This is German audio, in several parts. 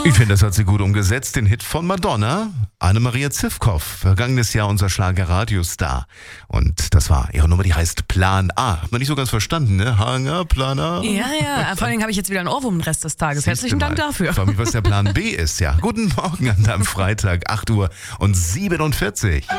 Ich finde, das hat sie gut umgesetzt. Den Hit von Madonna, Annemaria Zivkow, vergangenes Jahr unser Schlager-Radio-Star. Und das war ihre Nummer, die heißt Plan A. Hat man nicht so ganz verstanden, ne? Hanger, Plan A. Ja. Vor allem habe ich jetzt wieder einen Ohrwurm den Rest des Tages. Herzlichen Dank dafür. Ich frage mich, was der Plan B ist, ja. Guten Morgen an deinem Freitag, 8:47 Uhr.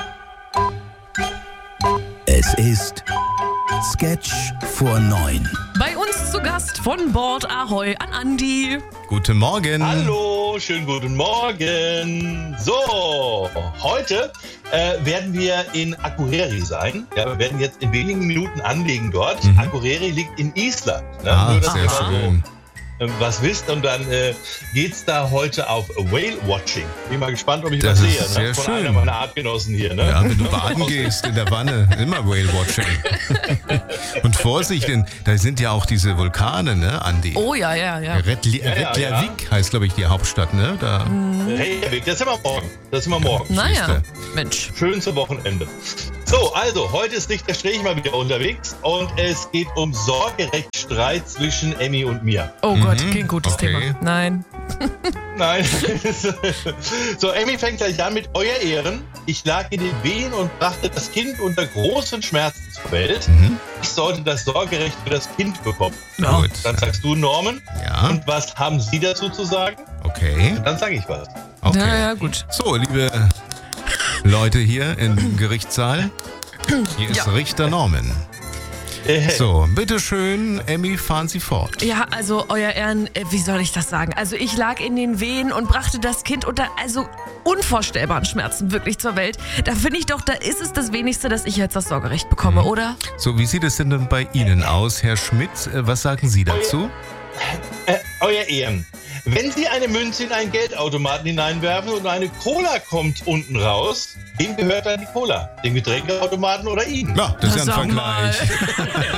Es ist Sketch vor 9. Bei uns zu Gast von Bord Ahoi an Andi. Guten Morgen. Hallo, schönen guten Morgen. So, heute werden wir in Akureyri sein. Ja, wir werden jetzt in wenigen Minuten anlegen dort. Akureyri liegt in Island. Ne? Nur, dass sehr schön. Was wisst, und dann geht's da heute auf Whale-Watching. Bin mal gespannt, ob ich das was sehe. Ist sehr von schön. einer meiner Artgenossen hier. Ne? Ja, wenn du baden gehst in der Wanne, immer Whale-Watching. Und Vorsicht, denn da sind ja auch diese Vulkane, ne, Andi? Oh ja. Reykjavik heißt, glaube ich, die Hauptstadt, ne? Da. Reykjavik, das sind wir morgen. Naja, Mensch. Schön zum Wochenende. So, also, heute ist Richter Strich mal wieder unterwegs und es geht um Sorgerechtsstreit zwischen Emmy und mir. Oh Gott, kein gutes Thema. Nein. Nein. So, Emmy fängt gleich an mit Euer Ehren. Ich lag in den Wehen und brachte das Kind unter großen Schmerzen zur Welt. Ich sollte das Sorgerecht für das Kind bekommen. Ja. Gut. Dann sagst du, Norman. Ja. Und was haben Sie dazu zu sagen? Okay. Dann sage ich was. Okay. Ja, gut. So, liebe Leute hier im Gerichtssaal, hier ist Richter Norman. So, bitteschön, Emmy, fahren Sie fort. Ja, also, Euer Ehren, wie soll ich das sagen? Also, ich lag in den Wehen und brachte das Kind unter, unvorstellbaren Schmerzen wirklich zur Welt. Da finde ich doch, da ist es das Wenigste, dass ich jetzt das Sorgerecht bekomme, oder? So, wie sieht es denn dann bei Ihnen aus, Herr Schmidt? Was sagen Sie dazu? Euer Ehren. Wenn Sie eine Münze in einen Geldautomaten hineinwerfen und eine Cola kommt unten raus, wem gehört dann die Cola? Dem Getränkeautomaten oder Ihnen? Ja, das ist ja ein Sag mal. Vergleich.